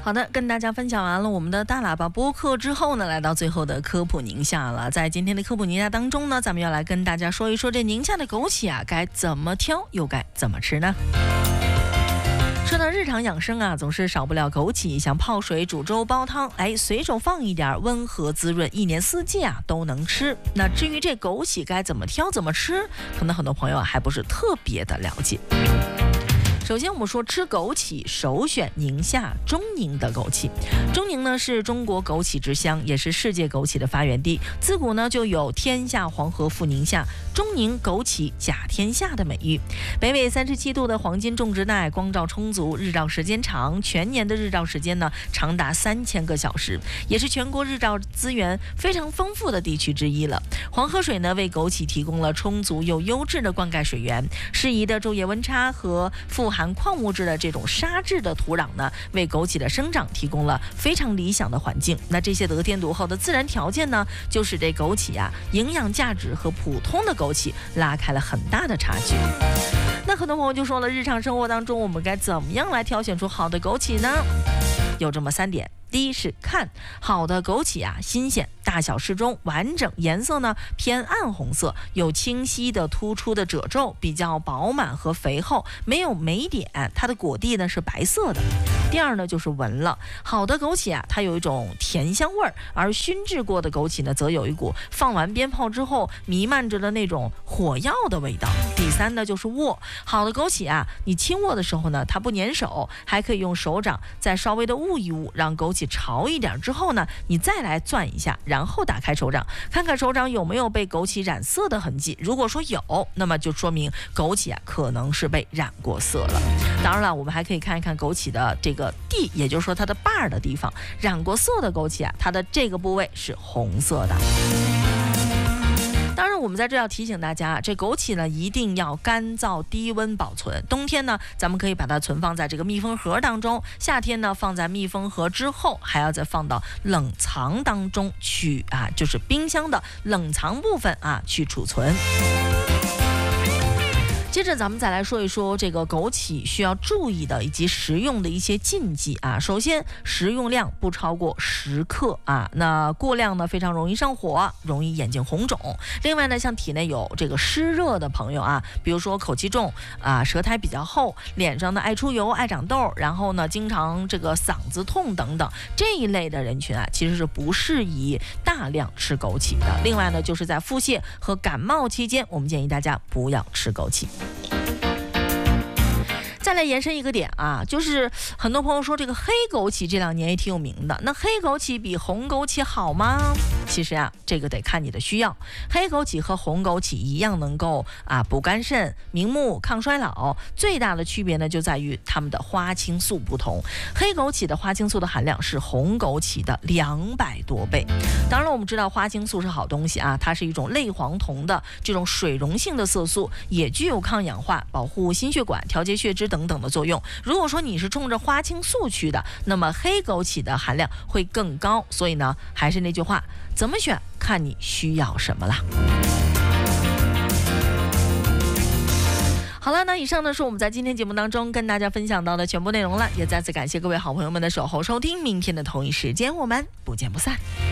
好的，跟大家分享完了我们的大喇叭播客之后呢，来到最后的科普宁夏了。在今天的科普宁夏当中呢，咱们要来跟大家说一说这宁夏的枸杞啊，该怎么挑，又该怎么吃呢？说到日常养生啊，总是少不了枸杞，像泡水、煮粥、煲汤，随手放一点，温和滋润，一年四季啊都能吃。那至于这枸杞该怎么挑、怎么吃，可能很多朋友还不是特别的了解。首先我们说吃枸杞，首选宁夏中宁的枸杞。中宁呢是中国枸杞之乡，也是世界枸杞的发源地。自古呢就有天下黄河赴宁夏，中宁枸杞甲天下的美誉。北纬37度的黄金种植带，光照充足，日照时间长，全年的日照时间呢长达3000个小时，也是全国日照资源非常丰富的地区之一了。黄河水呢为枸杞提供了充足又优质的灌溉水源，适宜的昼夜温差和富含矿物质的这种沙质的土壤呢，为枸杞的生长提供了非常理想的环境。那这些得天独厚的自然条件呢，就使这枸杞啊营养价值和普通的枸杞拉开了很大的差距。那很多朋友就说了，日常生活当中我们该怎么样来挑选出好的枸杞呢？有这么3点。第一是看好的枸杞啊，新鲜，大小适中，完整，颜色呢偏暗红色，有清晰的突出的褶皱，比较饱满和肥厚，没有霉点，它的果蒂呢是白色的。第二呢就是闻了，好的枸杞啊，它有一种甜香味儿，而熏制过的枸杞呢，则有一股放完鞭炮之后弥漫着的那种火药的味道。第三呢就是握，好的枸杞啊，你轻握的时候呢，它不粘手，还可以用手掌再稍微的捂一捂，让枸杞潮一点之后呢，你再来攥一下，然后打开手掌，看看手掌有没有被枸杞染色的痕迹。如果说有，那么就说明枸杞啊可能是被染过色了。当然了，我们还可以看一看枸杞的这个蒂，也就是说它的把儿的地方，染过色的枸杞啊，它的这个部位是红色的。当然我们在这要提醒大家，这枸杞呢一定要干燥低温保存。冬天呢咱们可以把它存放在这个密封盒当中，夏天呢放在密封盒之后，还要再放到冷藏当中去就是冰箱的冷藏部分去储存。接着咱们再来说一说这个枸杞需要注意的以及食用的一些禁忌首先食用量不超过10克那过量呢非常容易上火，容易眼睛红肿。另外呢，像体内有这个湿热的朋友比如说口气重舌苔比较厚，脸上呢爱出油、爱长痘，然后呢经常这个嗓子痛等等，这一类的人群其实是不适宜大量吃枸杞的。另外呢，就是在腹泻和感冒期间，我们建议大家不要吃枸杞。再来延伸一个点就是很多朋友说这个黑枸杞这2年也挺有名的，那黑枸杞比红枸杞好吗？其实这个得看你的需要。黑枸杞和红枸杞一样能够补肝肾、明目、抗衰老，最大的区别呢就在于它们的花青素不同。黑枸杞的花青素的含量是红枸杞的200多倍。当然了，我们知道花青素是好东西它是一种类黄酮的这种水溶性的色素，也具有抗氧化、保护心血管、调节血脂等等的作用。如果说你是冲着花青素去的，那么黑枸杞的含量会更高。所以呢，还是那句话，怎么选看你需要什么啦。好了，那以上呢是我们在今天节目当中跟大家分享到的全部内容了，也再次感谢各位好朋友们的守候收听。明天的同一时间我们不见不散。